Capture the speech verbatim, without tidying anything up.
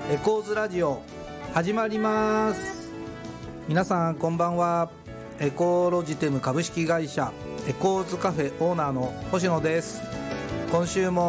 エコーズラジオ始まります。皆さんこんばんは。エコロジテム株式会社エコーズカフェオーナーの星野です。今週も